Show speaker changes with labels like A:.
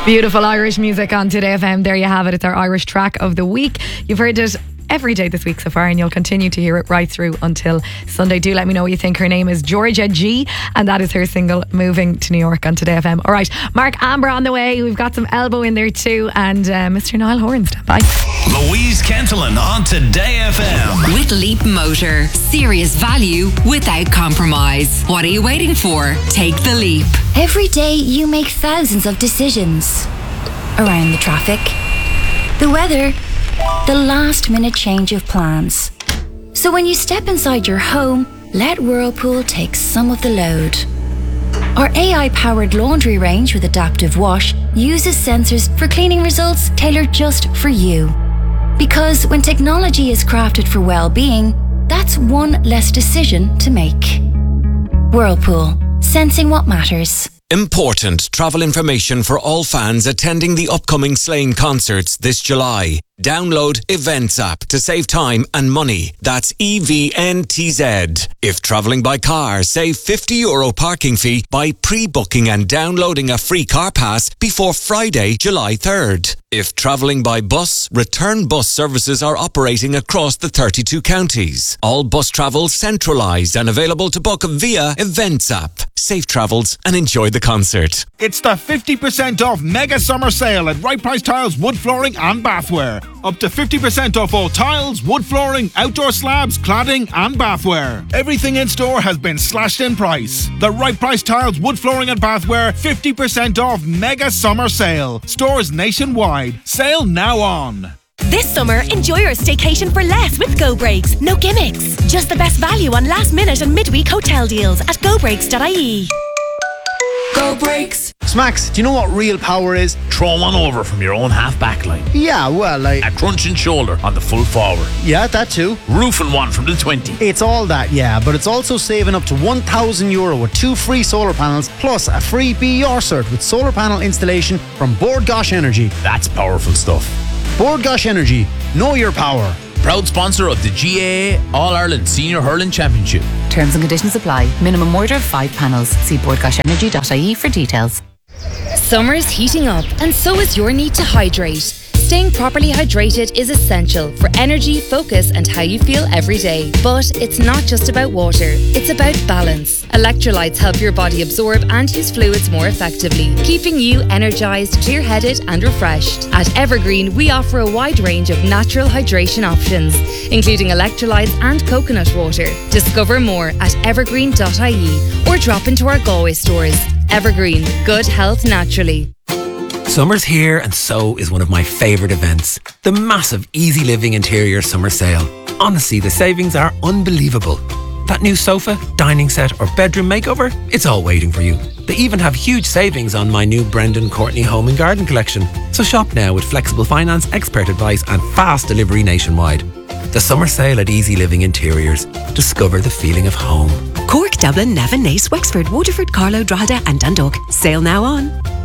A: Beautiful Irish music on Today FM. There you have it. It's our Irish track of the week. You've heard it every day this week so far, and you'll continue to hear it right through until Sunday. Do let me know what you think. Her name is Georgia G, and that is her single Moving to New York on Today FM. All right, Mark Amber on the way. We've got some Elbow in there too, and Mr. Niall Horan, stand by.
B: Louise Kentelin on Today FM.
C: With Leap Motor. Serious value without compromise. What are you waiting for? Take the leap.
D: Every day you make thousands of decisions. Around the traffic, the weather, the last minute change of plans. So when you step inside your home, let Whirlpool take some of the load. Our AI-powered laundry range with Adaptive Wash uses sensors for cleaning results tailored just for you. Because when technology is crafted for well-being, that's one less decision to make. Whirlpool, sensing what matters.
E: Important travel information for all fans attending the upcoming Slane concerts this July. Download Events app to save time and money. That's EVNTZ. If travelling by car, save €50 parking fee by pre-booking and downloading a free car pass before Friday, July 3rd. If travelling by bus, return bus services are operating across the 32 counties. All bus travel centralised and available to book via Events app. Safe travels and enjoy the concert.
F: It's the 50% off mega summer sale at Right Price Tiles, wood flooring and bathware. Up to 50% off all tiles, wood flooring, outdoor slabs, cladding and bathware. Everything in store has been slashed in price. The Right Price Tiles, wood flooring and bathware 50% off mega summer sale. Stores nationwide. Sale now on.
G: This summer, enjoy your staycation for less with Go Breaks. No gimmicks. Just the best value on last minute and midweek hotel deals at gobreaks.ie.
H: Go Breaks.
I: Smacks, do you know what real power is?
J: Throw one over from your own half back line.
I: Yeah, well, like
J: a crunching shoulder on the full forward.
I: Yeah, that too.
J: Roofing one from the 20.
I: It's all that, yeah, but it's also saving up to €1,000 with 2 free solar panels plus a free Be Your cert with solar panel installation from Bord Gosh Energy.
J: That's powerful stuff.
I: Bord Gosh Energy, know your power.
J: Proud sponsor of the GAA All-Ireland Senior Hurling Championship.
K: Terms and conditions apply. Minimum order of 5 panels. See bordgoshenergy.ie for details.
L: Summer's heating up, and so is your need to hydrate. Staying properly hydrated is essential for energy, focus and how you feel every day. But it's not just about water, it's about balance. Electrolytes help your body absorb and use fluids more effectively, keeping you energised, clear-headed and refreshed. At Evergreen, we offer a wide range of natural hydration options, including electrolytes and coconut water. Discover more at evergreen.ie or drop into our Galway stores. Evergreen, good health naturally.
M: Summer's here, and so is one of my favourite events, the massive Easy Living Interior Summer Sale. Honestly, the savings are unbelievable. That new sofa, dining set or bedroom makeover, it's all waiting for you. They even have huge savings on my new Brendan Courtney Home and Garden collection. So shop now with flexible finance, expert advice and fast delivery nationwide. The summer sale at Easy Living Interiors. Discover the feeling of home.
N: Cork, Dublin, Navan, Naas, Wexford, Waterford, Carlow, Drogheda and Dundalk. Sale now on.